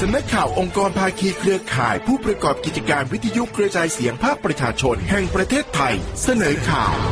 สำนักข่าวองค์กรภาคีเครือข่ายผู้ประกอบกิจการวิทยุกระจายเสียงภาคประชาชนแห่งประเทศไทยเสนอข่าว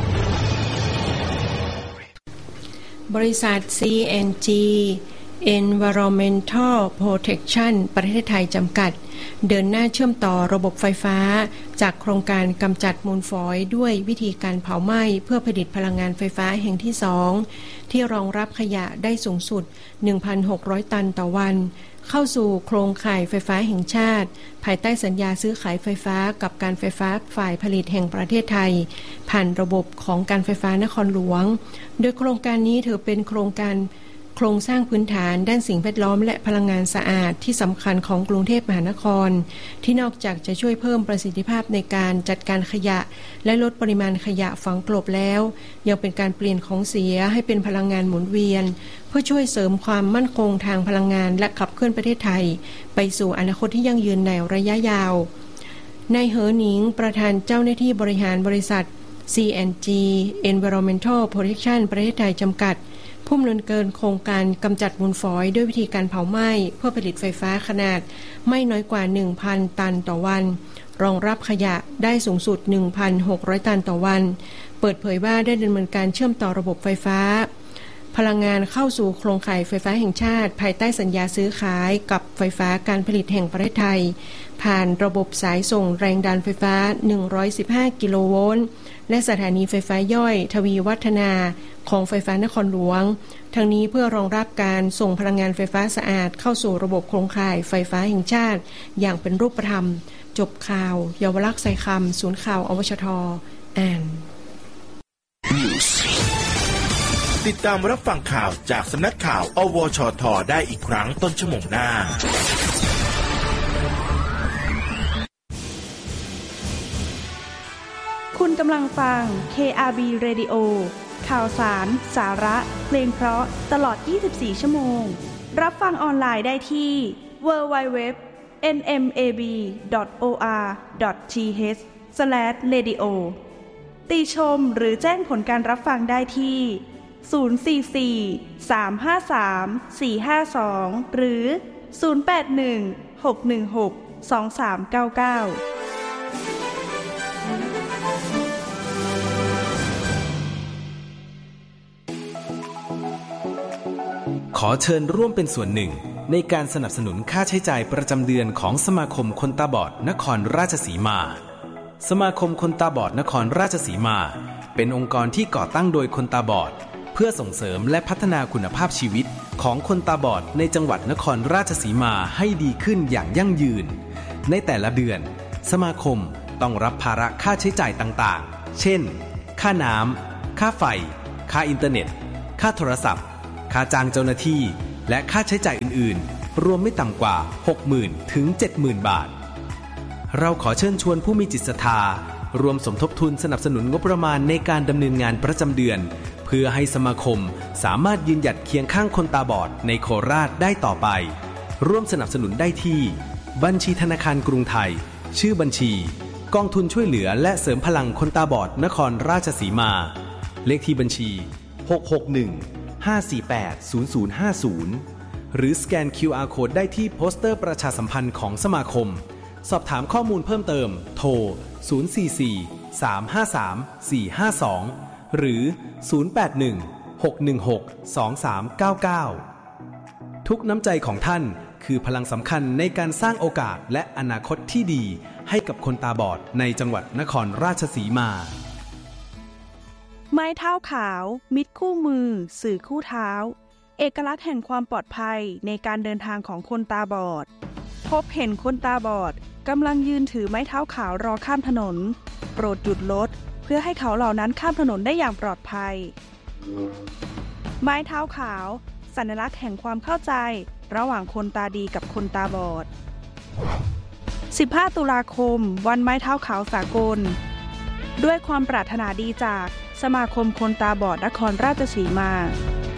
บริษัท CNG Environmental Protection ประเทศไทยจำกัดเดินหน้าเชื่อมต่อระบบไฟฟ้าจากโครงการกำจัดมูลฝอยด้วยวิธีการเผาไหม้เพื่อผลิตพลังงานไฟฟ้าแห่งที่2ที่รองรับขยะได้สูงสุด 1,600 ตันต่อวันเข้าสู่โครงข่ายไฟฟ้าแห่งชาติภายใต้สัญญาซื้อขายไฟฟ้ากับการไฟฟ้าฝ่ายผลิตแห่งประเทศไทยผ่านระบบของการไฟฟ้านครหลวงโดยโครงการนี้ถือเป็นโครงสร้างพื้นฐานด้านสิ่งแวดล้อมและพลังงานสะอาดที่สำคัญของกรุงเทพมหานครที่นอกจากจะช่วยเพิ่มประสิทธิภาพในการจัดการขยะและลดปริมาณขยะฝังกลบแล้วยังเป็นการเปลี่ยนของเสียให้เป็นพลังงานหมุนเวียนเพื่อช่วยเสริมความมั่นคงทางพลังงานและขับเคลื่อนประเทศไทยไปสู่อนาคตที่ยั่งยืนในระยะยาวนายเหอหนิงประธานเจ้าหน้าที่บริหารบริษัท CNG Environmental Protection ประเทศไทยจำกัดผู้ดำเนินการโครงการกำจัดมูลฝอยด้วยวิธีการเผาไหม้เพื่อผลิตไฟฟ้าขนาดไม่น้อยกว่า 1,000 ตันต่อวันรองรับขยะได้สูงสุด 1,600 ตันต่อวันเปิดเผยว่าได้ดำเนินการเชื่อมต่อระบบไฟฟ้าพลังงานเข้าสู่โครงข่ายไฟฟ้าแห่งชาติภายใต้สัญญาซื้อขายกับไฟฟ้าการผลิตแห่งประเทศไทยผ่านระบบสายส่งแรงดันไฟฟ้า115กิโลโวลต์และสถานีไฟฟ้าย่อยทวีวัฒนาของไฟฟ้านครหลวงทั้งนี้เพื่อรองรับการส่งพลังงานไฟฟ้าสะอาดเข้าสู่ระบบโครงข่ายไฟฟ้าแห่งชาติอย่างเป็นรูปธรรมจบข่าวเยาวลักษณ์ไซคำศูนย์ข่าวอวชท.อ่านติดตามรับฟังข่าวจากสำนักข่าวอวชท.ได้อีกครั้งต้นชั่วโมงหน้าคุณกำลังฟัง KRB Radio ข่าวสารสาระเพลงเพราะตลอด24ชั่วโมงรับฟังออนไลน์ได้ที่ www.nmab.or.th/radio ติชมหรือแจ้งผลการรับฟังได้ที่044-353-452หรือ081-616-2399 ขอเชิญร่วมเป็นส่วนหนึ่งในการสนับสนุนค่าใช้จ่ายประจำเดือนของสมาคมคนตาบอดนครราชสีมาสมาคมคนตาบอดนครราชสีมาเป็นองค์กรที่ก่อตั้งโดยคนตาบอดเพื่อส่งเสริมและพัฒนาคุณภาพชีวิตของคนตาบอดในจังหวัดนครราชสีมาให้ดีขึ้นอย่างยั่งยืนในแต่ละเดือนสมาคมต้องรับภาระค่าใช้จ่ายต่างๆเช่นค่าน้ำค่าไฟค่าอินเทอร์เน็ตค่าโทรศัพท์ค่าจ้างเจ้าหน้าที่และค่าใช้จ่ายอื่นๆรวมไม่ต่ำกว่า 60,000 ถึง 70,000 บาทเราขอเชิญชวนผู้มีจิตศรัทธารวมสมทบทุนสนับสนุนงบประมาณในการดำเนินงานประจำเดือนเพื่อให้สมาคมสามารถยืนหยัดเคียงข้างคนตาบอดในโคราชได้ต่อไปร่วมสนับสนุนได้ที่บัญชีธนาคารกรุงไทยชื่อบัญชีกองทุนช่วยเหลือและเสริมพลังคนตาบอดนครราชสีมาเลขที่บัญชี661-548-0050หรือสแกน QR Code ได้ที่โปสเตอร์ประชาสัมพันธ์ของสมาคมสอบถามข้อมูลเพิ่มเติมโทร044-353-452หรือ081-616-2399ทุกน้ำใจของท่านคือพลังสำคัญในการสร้างโอกาสและอนาคตที่ดีให้กับคนตาบอดในจังหวัดนครราชสีมาไม้เท้าขาวมิตรคู่มือสื่อคู่เท้าเอกลักษณ์แห่งความปลอดภัยในการเดินทางของคนตาบอดพบเห็นคนตาบอดกำลังยืนถือไม้เท้าขาวรอข้ามถนนโปรดหยุดรถเพื่อให้เขาเหล่านั้นข้ามถนนได้อย่างปลอดภัยไม้เท้าขาวสัญลักษณ์แห่งความเข้าใจระหว่างคนตาดีกับคนตาบอด15ตุลาคมวันไม้เท้าขาวสากลด้วยความปรารถนาดีจากสมาคมคนตาบอดนครราชสีมา